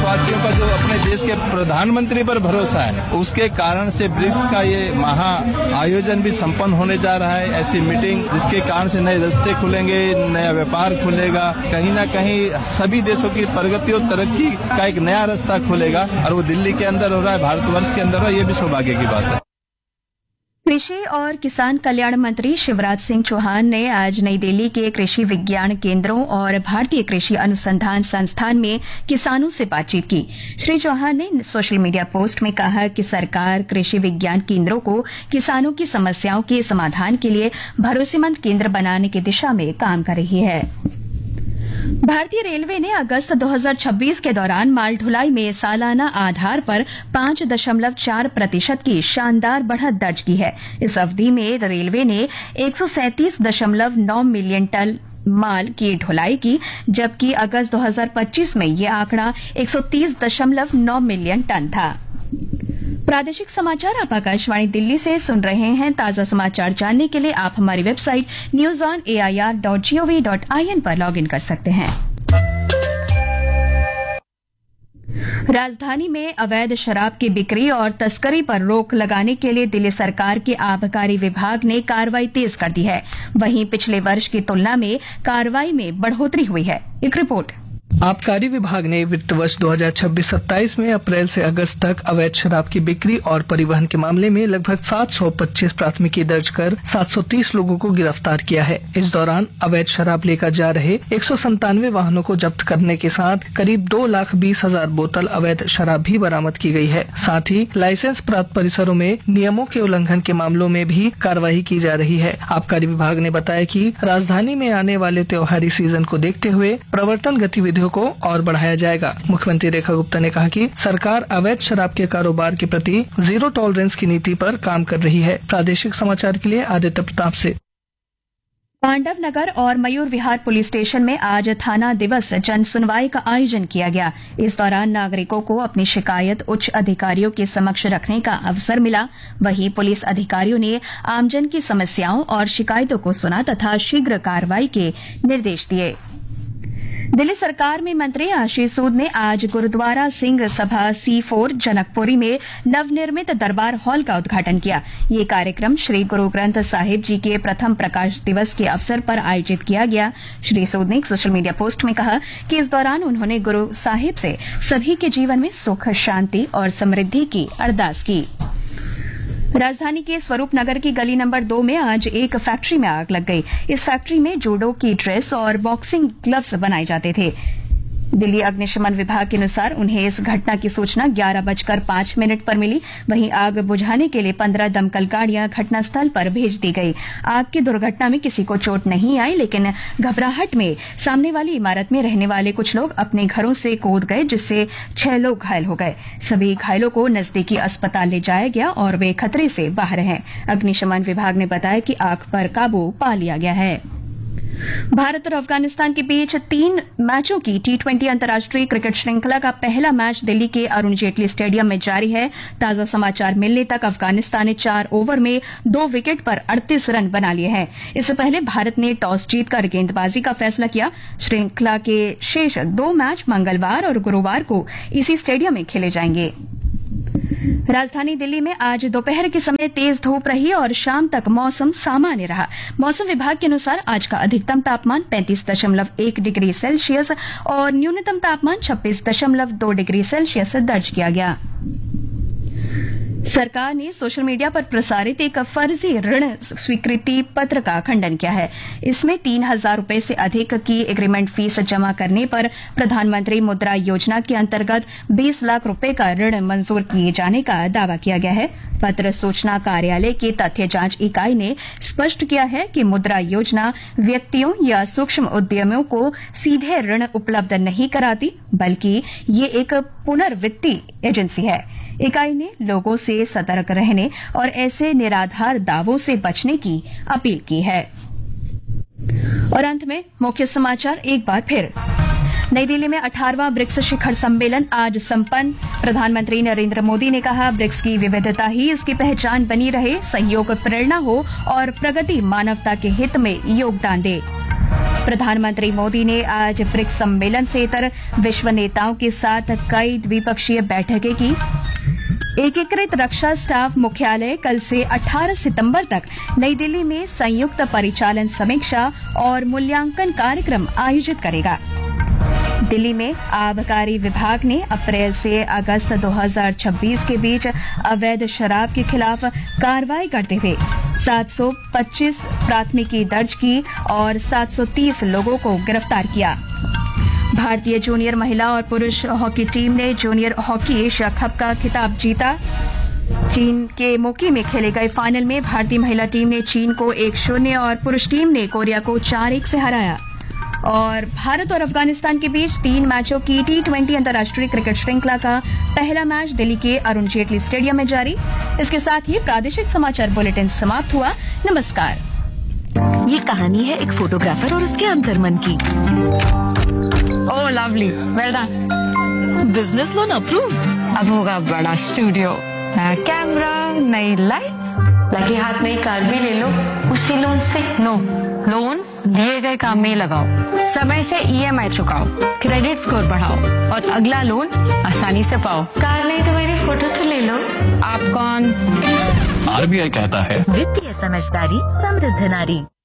देशवासियों का जो अपने देश के प्रधानमंत्री पर भरोसा है, उसके कारण से ब्रिक्स का ये महा आयोजन भी संपन्न होने जा रहा है। ऐसी मीटिंग जिसके कारण से नए रास्ते खुलेंगे, नया व्यापार खुलेगा, कहीं ना कहीं सभी देशों की प्रगति और तरक्की का एक नया रास्ता खुलेगा, और वो दिल्ली के अंदर हो रहा है, भारतवर्ष के अंदर हो रहा है, ये भी सौभाग्य की बात है। कृषि और किसान कल्याण मंत्री शिवराज सिंह चौहान ने आज नई दिल्ली के कृषि विज्ञान केंद्रों और भारतीय कृषि अनुसंधान संस्थान में किसानों से बातचीत की। श्री चौहान ने सोशल मीडिया पोस्ट में कहा कि सरकार कृषि विज्ञान केंद्रों को किसानों की समस्याओं के समाधान के लिए भरोसेमंद केंद्र बनाने की दिशा में काम कर रही है। भारतीय रेलवे ने अगस्त 2026 के दौरान माल ढुलाई में सालाना आधार पर 5.4% की शानदार बढ़त दर्ज की है। इस अवधि में रेलवे ने 137.9 मिलियन टन माल की ढुलाई की, जबकि अगस्त 2025 में यह आंकड़ा 130.9 मिलियन टन था। प्रादेशिक समाचार आप आकाशवाणी दिल्ली से सुन रहे हैं। ताजा समाचार जानने के लिए आप हमारी वेबसाइट newsonair.gov.in पर लॉगिन कर सकते हैं। राजधानी में अवैध शराब की बिक्री और तस्करी पर रोक लगाने के लिए दिल्ली सरकार के आबकारी विभाग ने कार्रवाई तेज कर दी है। वहीं पिछले वर्ष की तुलना में कार्रवाई में बढ़ोतरी हुई है। एक रिपोर्ट। आबकारी विभाग ने वित्त वर्ष 2026-27 में अप्रैल से अगस्त तक अवैध शराब की बिक्री और परिवहन के मामले में लगभग 725 प्राथमिकी दर्ज कर 730 लोगों को गिरफ्तार किया है। इस दौरान अवैध शराब लेकर जा रहे 197 वाहनों को जब्त करने के साथ करीब 2,20,000 बोतल अवैध शराब भी बरामद की गई है। साथ ही लाइसेंस प्राप्त परिसरों में नियमों के उल्लंघन के मामलों में भी कार्रवाई की जा रही है। आबकारी विभाग ने बताया कि राजधानी में आने वाले त्योहारी सीजन को देखते हुए प्रवर्तन गतिविधियों को और बढ़ाया जाएगा। मुख्यमंत्री रेखा गुप्ता ने कहा कि सरकार अवैध शराब के कारोबार के प्रति जीरो टॉलरेंस की नीति पर काम कर रही है। प्रादेशिक समाचार के लिए आदित्य प्रताप से। पांडव नगर और मयूर विहार पुलिस स्टेशन में आज थाना दिवस जन सुनवाई का आयोजन किया गया। इस दौरान नागरिकों को अपनी शिकायत उच्च अधिकारियों के समक्ष रखने का अवसर मिला। वहीं पुलिस अधिकारियों ने आमजन की समस्याओं और शिकायतों को सुना तथा शीघ्र कार्रवाई के निर्देश दिए। दिल्ली सरकार में मंत्री आशीष सूद ने आज गुरुद्वारा सिंह सभा C4 जनकपुरी में नवनिर्मित दरबार हॉल का उद्घाटन किया। ये कार्यक्रम श्री गुरु ग्रंथ साहिब जी के प्रथम प्रकाश दिवस के अवसर पर आयोजित किया गया। श्री सूद ने एक सोशल मीडिया पोस्ट में कहा कि इस दौरान उन्होंने गुरु साहिब से सभी के जीवन में सुख, शांति और समृद्धि की अरदास की। राजधानी के स्वरूप नगर की गली नंबर 2 में आज एक फैक्ट्री में आग लग गई। इस फैक्ट्री में जूडो की ड्रेस और बॉक्सिंग ग्लव्स बनाए जाते थे। दिल्ली अग्निशमन विभाग के अनुसार उन्हें इस घटना की सूचना 11:05 पर मिली। वहीं आग बुझाने के लिए 15 दमकल गाड़ियां घटनास्थल पर भेज दी गई। आग की दुर्घटना में किसी को चोट नहीं आई, लेकिन घबराहट में सामने वाली इमारत में रहने वाले कुछ लोग अपने घरों से कूद गए, जिससे 6 लोग घायल हो गए। सभी घायलों को नजदीकी अस्पताल ले जाया गया और वे खतरे से बाहर हैं। अग्निशमन विभाग ने बताया कि आग पर काबू पा लिया गया है। भारत और अफगानिस्तान के बीच 3 मैचों की T20 अंतर्राष्ट्रीय क्रिकेट श्रृंखला का पहला मैच दिल्ली के अरुण जेटली स्टेडियम में जारी है। ताजा समाचार मिलने तक अफगानिस्तान ने 4 ओवर में 2 विकेट पर 38 रन बना लिए हैं। इससे पहले भारत ने टॉस जीतकर गेंदबाजी का फैसला किया। श्रृंखला के शेष 2 मैच मंगलवार और गुरुवार को इसी स्टेडियम में खेले जाएंगे। राजधानी दिल्ली में आज दोपहर के समय तेज धूप रही और शाम तक मौसम सामान्य रहा। मौसम विभाग के अनुसार आज का अधिकतम तापमान 35.1 डिग्री सेल्सियस और न्यूनतम तापमान 26.2 डिग्री सेल्सियस दर्ज किया गया। सरकार ने सोशल मीडिया पर प्रसारित एक फर्जी ऋण स्वीकृति पत्र का खंडन किया है। इसमें 3,000 रुपए से अधिक की एग्रीमेंट फीस जमा करने पर प्रधानमंत्री मुद्रा योजना के अंतर्गत 20 लाख रुपए का ऋण मंजूर किए जाने का दावा किया गया है। पत्र सूचना कार्यालय की तथ्य जांच इकाई ने स्पष्ट किया है कि मुद्रा योजना व्यक्तियों या सूक्ष्म उद्यमियों को सीधे ऋण उपलब्ध नहीं कराती, बल्कि ये एक पुनर्वित्तीय एजेंसी है। इकाई ने लोगों से सतर्क रहने और ऐसे निराधार दावों से बचने की अपील की है। और अंत में मुख्य समाचार एक बार फिर। नई दिल्ली में 18वां ब्रिक्स शिखर सम्मेलन आज संपन्न। प्रधानमंत्री नरेंद्र मोदी ने कहा, ब्रिक्स की विविधता ही इसकी पहचान बनी रहे, सहयोग प्रेरणा हो और प्रगति मानवता के हित में योगदान दे। प्रधानमंत्री मोदी ने आज ब्रिक्स सम्मेलन से इतर विश्व नेताओं के साथ कई द्विपक्षीय बैठकें की। एकीकृत रक्षा स्टाफ मुख्यालय कल से 18 सितंबर तक नई दिल्ली में संयुक्त परिचालन समीक्षा और मूल्यांकन कार्यक्रम आयोजित करेगा। दिल्ली में आबकारी विभाग ने अप्रैल से अगस्त 2026 के बीच अवैध शराब के खिलाफ कार्रवाई करते हुए 725 प्राथमिकी दर्ज की और 730 लोगों को गिरफ्तार किया। भारतीय जूनियर महिला और पुरुष हॉकी टीम ने जूनियर हॉकी एशिया कप का खिताब जीता। चीन के मोकी में खेले गए फाइनल में भारतीय महिला टीम ने चीन को 1-0 और पुरुष टीम ने कोरिया को 4-1 से हराया। और भारत और अफगानिस्तान के बीच 3 मैचों की T20 अंतर्राष्ट्रीय क्रिकेट श्रृंखला का पहला मैच दिल्ली के अरुण जेटली स्टेडियम में जारी। इसके साथ ही प्रादेशिक समाचार बुलेटिन समाप्त हुआ। नमस्कार। ये कहानी है एक फोटोग्राफर और उसके अंतर्मन की। ओह lovely, well done. Business loan approved. अब होगा बड़ा स्टूडियो, नया कैमरा, नई लाइट्स, लगे हाथ नई कार भी ले लो उसी लोन से। नो, लोन लिए गए काम में ही लगाओ, समय से EMI चुकाओ, क्रेडिट स्कोर बढ़ाओ और अगला लोन आसानी से पाओ। कार नहीं तो मेरी फोटो तो ले लो। आप कौन? RBI कहता है वित्तीय समझदारी समृद्ध नारी।